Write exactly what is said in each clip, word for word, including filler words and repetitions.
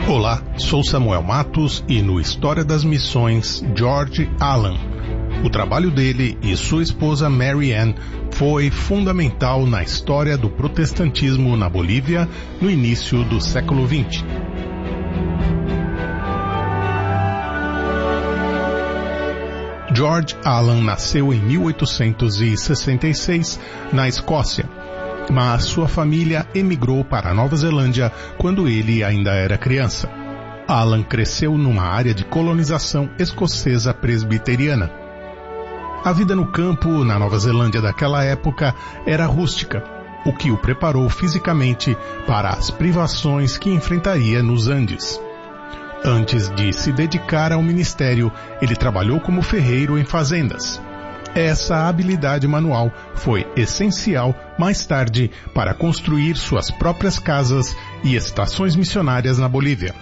Olá, sou Samuel Matos e no História das Missões, George Allen. O trabalho dele e sua esposa Mary Ann foi fundamental na história do protestantismo na Bolívia no início do século vinte. George Allen nasceu em mil oitocentos e sessenta e seis na Escócia, mas sua família emigrou para a Nova Zelândia quando ele ainda era criança. Allen cresceu numa área de colonização escocesa presbiteriana. A vida no campo na Nova Zelândia daquela época era rústica, o que o preparou fisicamente para as privações que enfrentaria nos Andes. Antes de se dedicar ao ministério, ele trabalhou como ferreiro em fazendas. Essa habilidade manual foi essencial mais tarde para construir suas próprias casas e estações missionárias na Bolívia.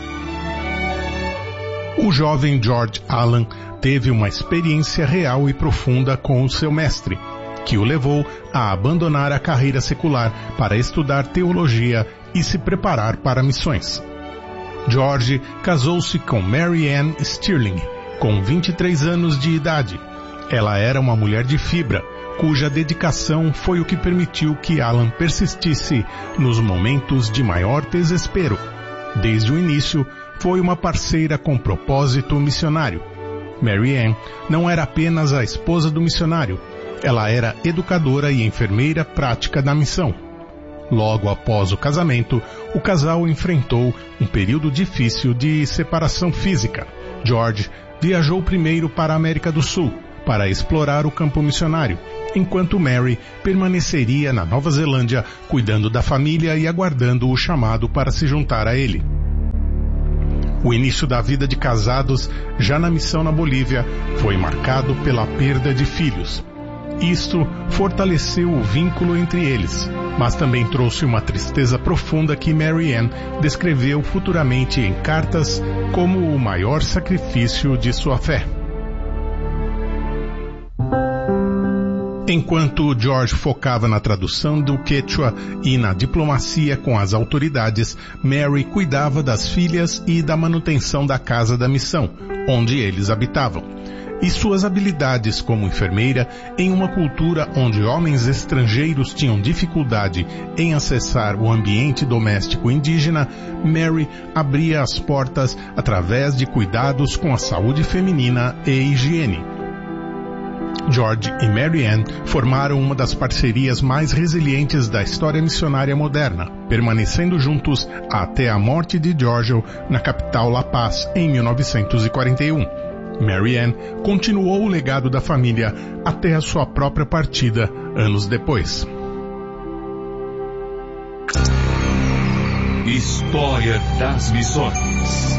O jovem George Allen teve uma experiência real e profunda com o seu mestre, que o levou a abandonar a carreira secular para estudar teologia e se preparar para missões. George casou-se com Mary Ann Stirling, com vinte e três anos de idade. Ela era uma mulher de fibra, cuja dedicação foi o que permitiu que Allen persistisse nos momentos de maior desespero. Desde o início, foi uma parceira com propósito missionário. Mary Ann não era apenas a esposa do missionário, ela era educadora e enfermeira prática da missão. Logo após o casamento, o casal enfrentou um período difícil de separação física. George viajou primeiro para a América do Sul, para explorar o campo missionário, enquanto Mary permaneceria na Nova Zelândia, cuidando da família e aguardando o chamado para se juntar a ele. O início da vida de casados, já na missão na Bolívia, foi marcado pela perda de filhos. Isto fortaleceu o vínculo entre eles, mas também trouxe uma tristeza profunda que Mary Ann descreveu futuramente em cartas como o maior sacrifício de sua fé. Enquanto George focava na tradução do Quechua e na diplomacia com as autoridades, Mary cuidava das filhas e da manutenção da casa da missão, onde eles habitavam. E suas habilidades como enfermeira, em uma cultura onde homens estrangeiros tinham dificuldade em acessar o ambiente doméstico indígena, Mary abria as portas através de cuidados com a saúde feminina e higiene. George e Mary Ann formaram uma das parcerias mais resilientes da história missionária moderna, permanecendo juntos até a morte de George na capital La Paz em mil novecentos e quarenta e um. Mary Ann continuou o legado da família até a sua própria partida anos depois. História das Missões.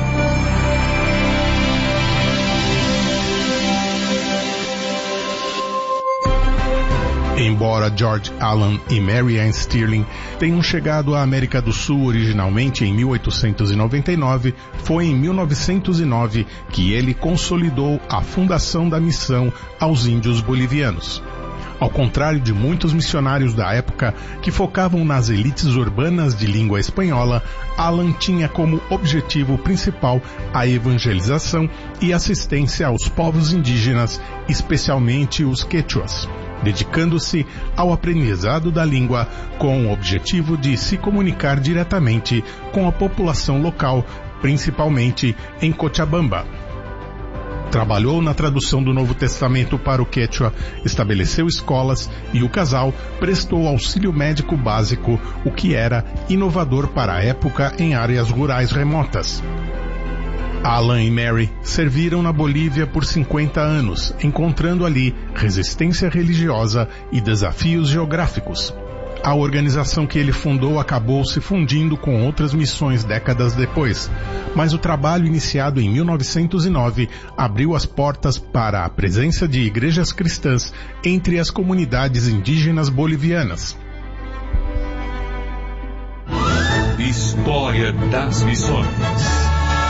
Embora George Allen e Mary Ann Stirling tenham chegado à América do Sul originalmente em mil oitocentos e noventa e nove, foi em mil novecentos e nove que ele consolidou a fundação da missão aos índios bolivianos. Ao contrário de muitos missionários da época que focavam nas elites urbanas de língua espanhola, Allen tinha como objetivo principal a evangelização e assistência aos povos indígenas, especialmente os quechuas, dedicando-se ao aprendizado da língua com o objetivo de se comunicar diretamente com a população local, principalmente em Cochabamba. Trabalhou na tradução do Novo Testamento para o Quechua, estabeleceu escolas e o casal prestou auxílio médico básico, o que era inovador para a época em áreas rurais remotas. Allen e Mary serviram na Bolívia por cinquenta anos, encontrando ali resistência religiosa e desafios geográficos. A organização que ele fundou acabou se fundindo com outras missões décadas depois, mas o trabalho iniciado em mil novecentos e nove abriu as portas para a presença de igrejas cristãs entre as comunidades indígenas bolivianas. História das Missões.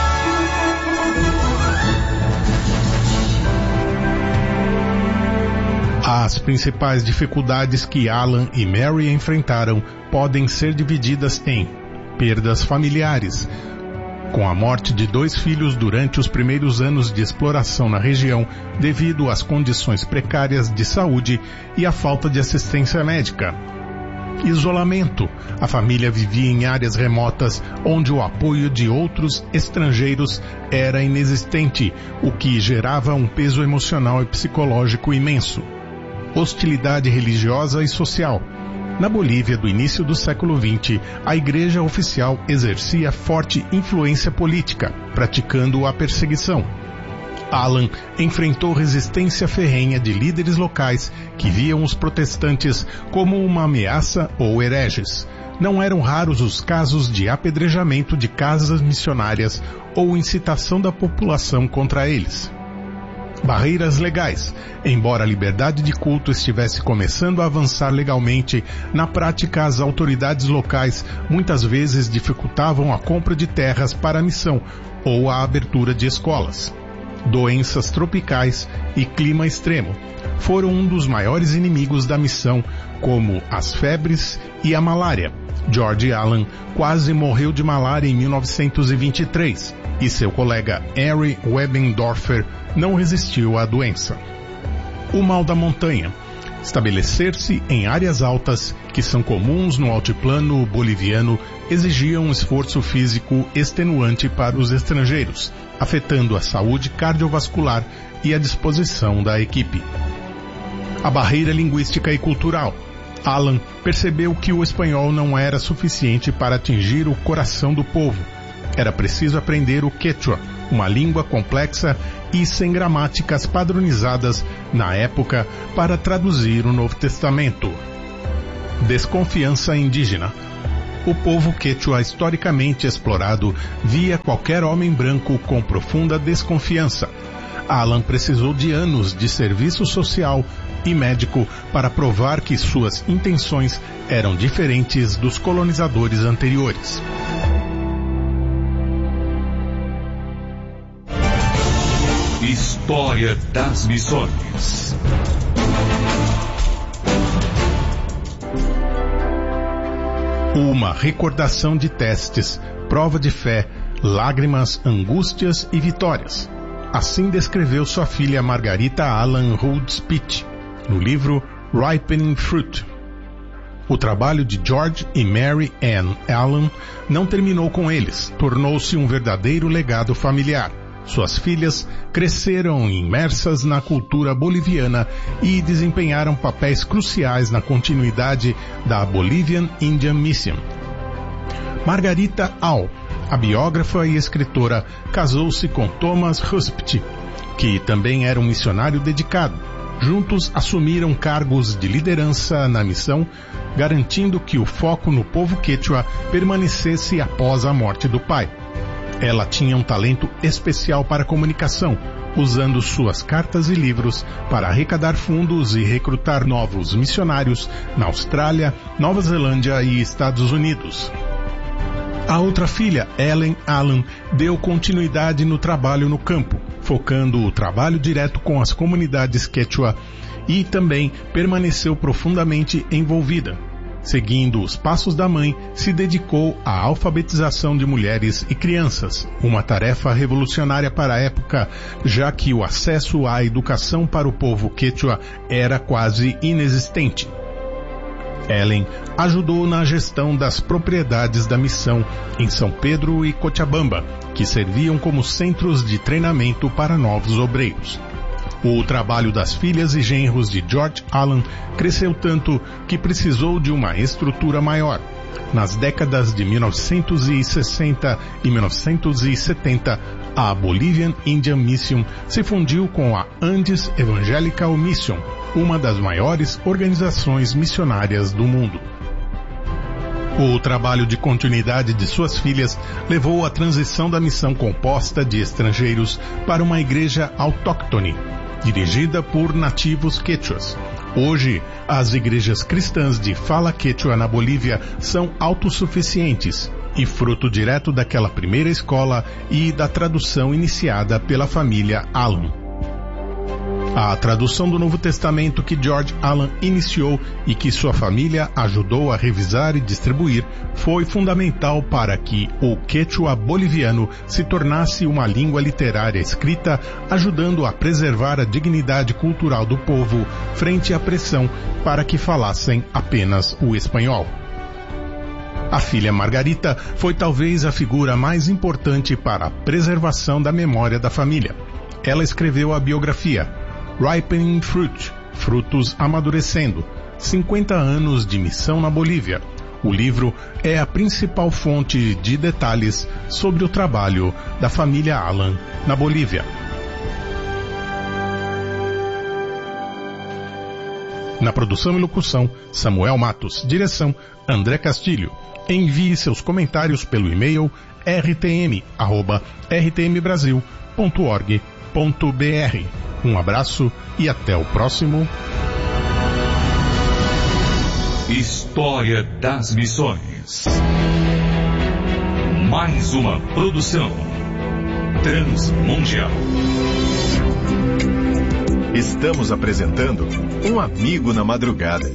As principais dificuldades que Allen e Mary enfrentaram podem ser divididas em perdas familiares. com a morte de dois filhos durante os primeiros anos de exploração na região devido às condições precárias de saúde e à falta de assistência médica. Isolamento. A família vivia em áreas remotas onde o apoio de outros estrangeiros era inexistente, o que gerava um peso emocional e psicológico imenso. Hostilidade religiosa e social. Na Bolívia do início do século vinte, a igreja oficial exercia forte influência política, praticando a perseguição. Alan enfrentou resistência ferrenha de líderes locais que viam os protestantes como uma ameaça ou hereges. Não eram raros os casos de apedrejamento de casas missionárias ou incitação da população contra eles. Barreiras legais. Embora a liberdade de culto estivesse começando a avançar legalmente, na prática as autoridades locais muitas vezes dificultavam a compra de terras para a missão ou a abertura de escolas. Doenças tropicais e clima extremo foram um dos maiores inimigos da missão, como as febres e a malária. George Allen quase morreu de malária em mil novecentos e vinte e três e seu colega Henry Webendorfer não resistiu à doença. O mal da montanha. Estabelecer-se em áreas altas, que são comuns no altiplano boliviano, exigia um esforço físico extenuante para os estrangeiros, afetando a saúde cardiovascular e a disposição da equipe. A barreira linguística e cultural. Alan percebeu que o espanhol não era suficiente para atingir o coração do povo. Era preciso aprender o quechua, uma língua complexa e sem gramáticas padronizadas na época para traduzir o Novo Testamento. Desconfiança indígena. O povo quechua historicamente explorado via qualquer homem branco com profunda desconfiança. Alan precisou de anos de serviço social e médico para provar que suas intenções eram diferentes dos colonizadores anteriores. História das Missões. Uma recordação de testes, prova de fé, lágrimas, angústias e vitórias. Assim descreveu sua filha Margarita Allan Rhodes Pitt, no livro Ripening Fruit. O trabalho de George e Mary Ann Allan não terminou com eles, tornou-se um verdadeiro legado familiar. Suas filhas cresceram imersas na cultura boliviana e desempenharam papéis cruciais na continuidade da Bolivian Indian Mission. Margarita All, a biógrafa e escritora, casou-se com Thomas Huspt, que também era um missionário dedicado. Juntos assumiram cargos de liderança na missão, garantindo que o foco no povo quechua permanecesse após a morte do pai. Ela tinha um talento especial para comunicação, usando suas cartas e livros para arrecadar fundos e recrutar novos missionários na Austrália, Nova Zelândia e Estados Unidos. A outra filha, Ellen Allan, deu continuidade no trabalho no campo, focando o trabalho direto com as comunidades quechua e também permaneceu profundamente envolvida. Seguindo os passos da mãe, se dedicou à alfabetização de mulheres e crianças, uma tarefa revolucionária para a época, já que o acesso à educação para o povo quechua era quase inexistente. Ellen ajudou na gestão das propriedades da missão em São Pedro e Cochabamba, que serviam como centros de treinamento para novos obreiros. O trabalho das filhas e genros de George Allan cresceu tanto que precisou de uma estrutura maior. Nas décadas de mil novecentos e sessenta e mil novecentos e setenta, a Bolivian Indian Mission se fundiu com a Andes Evangelical Mission, uma das maiores organizações missionárias do mundo. O trabalho de continuidade de suas filhas levou à transição da missão composta de estrangeiros para uma igreja autóctone, dirigida por nativos quechuas. Hoje, as igrejas cristãs de fala quechua na Bolívia são autossuficientes e fruto direto daquela primeira escola e da tradução iniciada pela família Allan. A tradução do Novo Testamento que George Allen iniciou e que sua família ajudou a revisar e distribuir foi fundamental para que o quechua boliviano se tornasse uma língua literária escrita, ajudando a preservar a dignidade cultural do povo frente à pressão para que falassem apenas o espanhol. A filha Margarita foi talvez a figura mais importante para a preservação da memória da família. Ela escreveu a biografia Ripening Fruit, Frutos Amadurecendo, cinquenta anos de missão na Bolívia. O livro é a principal fonte de detalhes sobre o trabalho da família Allen na Bolívia. Na produção e locução, Samuel Matos. Direção, André Castilho. Envie seus comentários pelo e-mail r t m arroba r t m brasil ponto org ponto b r. Um abraço e até o próximo. História das Missões. Mais uma produção Transmundial. Estamos apresentando Um Amigo na Madrugada.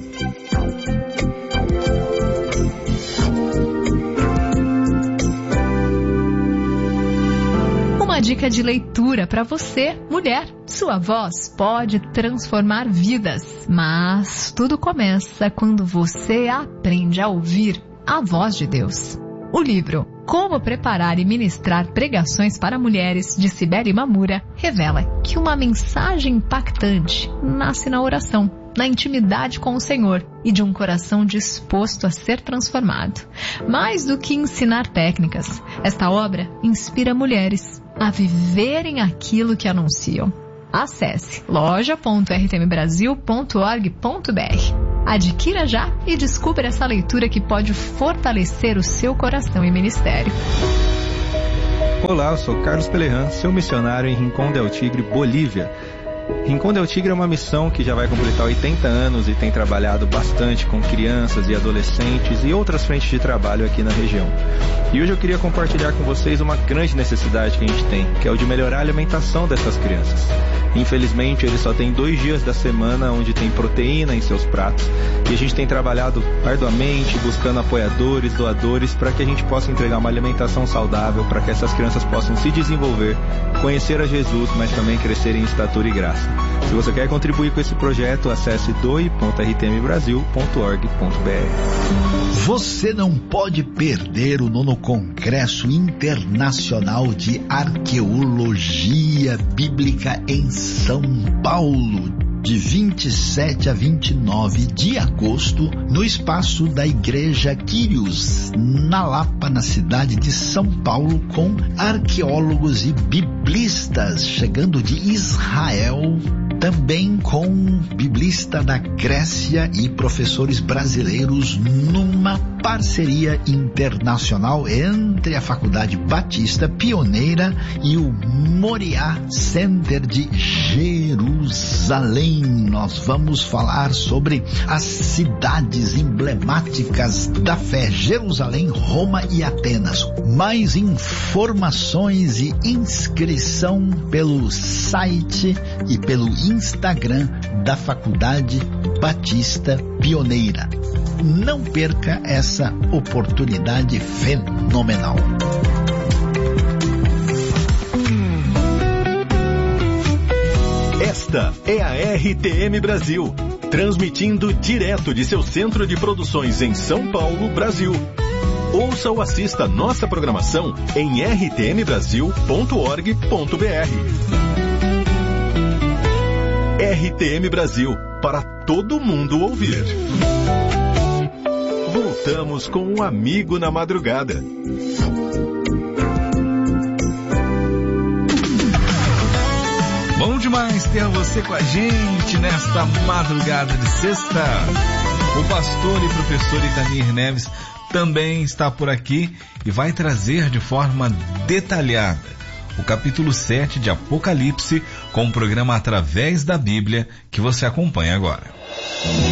Uma dica de leitura para você, mulher. Sua voz pode transformar vidas, mas tudo começa quando você aprende a ouvir a voz de Deus. O livro Como Preparar e Ministrar Pregações para Mulheres, de Cibele Mamura, revela que uma mensagem impactante nasce na oração, na intimidade com o Senhor e de um coração disposto a ser transformado. Mais do que ensinar técnicas, esta obra inspira mulheres a viverem aquilo que anunciam. Acesse loja ponto r t m brasil ponto org ponto b r. Adquira já e descubra essa leitura que pode fortalecer o seu coração e ministério. Olá, eu sou Carlos Pelerran, seu missionário em Rincón del Tigre, Bolívia. Rincón del Tigre é uma missão que já vai completar oitenta anos e tem trabalhado bastante com crianças e adolescentes e outras frentes de trabalho aqui na região. E hoje eu queria compartilhar com vocês uma grande necessidade que a gente tem, que é o de melhorar a alimentação dessas crianças. Infelizmente, eles só têm dois dias da semana onde tem proteína em seus pratos e a gente tem trabalhado arduamente, buscando apoiadores, doadores, para que a gente possa entregar uma alimentação saudável, para que essas crianças possam se desenvolver, conhecer a Jesus, mas também crescer em estatura e graça. Se você quer contribuir com esse projeto, acesse doe ponto r t m brasil ponto org ponto b r. Você não pode perder o nono Congresso Internacional de Arqueologia Bíblica em São Paulo, de vinte e sete a vinte e nove de agosto, no espaço da Igreja Quírios, na Lapa, na cidade de São Paulo, com arqueólogos e biblistas chegando de Israel, também com biblista da Grécia e professores brasileiros, numa parceria internacional entre a Faculdade Batista Pioneira e o Moriá Center de Jerusalém. Nós vamos falar sobre as cidades emblemáticas da fé: Jerusalém, Roma e Atenas. Mais informações e inscrição pelo site e pelo Instagram da Faculdade Batista Pioneira. Não perca essa oportunidade fenomenal. Esta é a R T M Brasil, transmitindo direto de seu centro de produções em São Paulo, Brasil. Ouça ou assista nossa programação em r t m brasil ponto org ponto b r. R T M Brasil, para todo mundo ouvir. Voltamos com Um Amigo na Madrugada. Bom demais ter você com a gente nesta madrugada de sexta. O pastor e professor Itamir Neves também está por aqui e vai trazer de forma detalhada o capítulo sete de Apocalipse com o programa Através da Bíblia que você acompanha agora.